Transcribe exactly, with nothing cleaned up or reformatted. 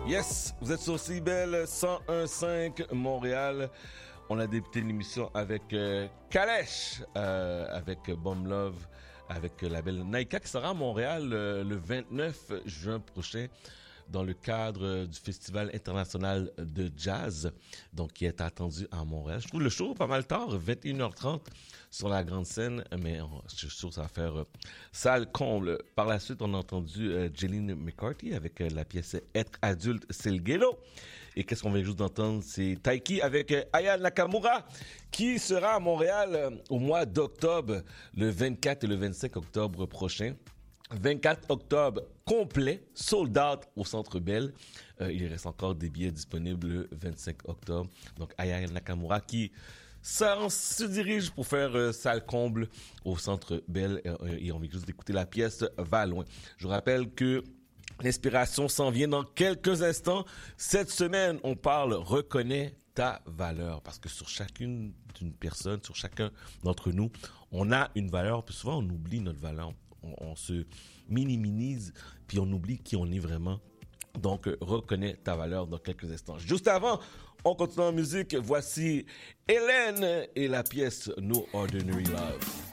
Yes, vous êtes sur Cibel cent un virgule cinq Montréal. On a débuté l'émission avec euh, Kalesh, euh, avec Bomb Love, avec la belle Naika qui sera à Montréal euh, le vingt-neuf juin prochain dans le cadre du Festival international de jazz, donc qui est attendu à Montréal. Je trouve le show pas mal tard, vingt et une heures trente sur la grande scène, mais oh, je suis sûr que ça va faire euh, salle comble. Par la suite, on a entendu euh, Jeline McCarthy avec euh, la pièce Être adulte, c'est le ghetto. Et qu'est-ce qu'on vient juste d'entendre? C'est Taiki avec euh, Aya Nakamura qui sera à Montréal euh, au mois d'octobre, le vingt-quatre et le vingt-cinq octobre prochain. vingt-quatre octobre complet, sold out au Centre Bell. Euh, il reste encore des billets disponibles le vingt-cinq octobre. Donc, Aya Nakamura qui ça, se dirige pour faire euh, salle comble au Centre Bell. Euh, et on vient juste d'écouter la pièce Va loin. Je vous rappelle que l'inspiration s'en vient dans quelques instants. Cette semaine, on parle reconnais ta valeur. Parce que sur chacune d'une personne, sur chacun d'entre nous, on a une valeur. Puis souvent, on oublie notre valeur. On, on se minimise, puis on oublie qui on est vraiment. Donc, euh, reconnais ta valeur dans quelques instants. Juste avant, on continue en musique. Voici Hélène et la pièce No Ordinary Love.